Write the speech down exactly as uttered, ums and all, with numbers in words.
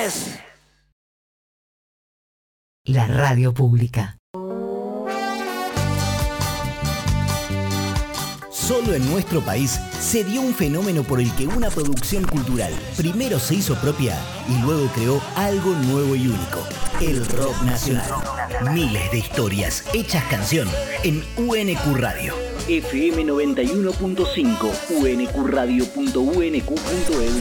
es la radio pública. Solo en nuestro país se dio un fenómeno por el que una producción cultural primero se hizo propia y luego creó algo nuevo y único: el rock nacional. Miles de historias hechas canción en U N Q Radio. F M noventa y uno punto cinco, u n q radio punto u n q punto e d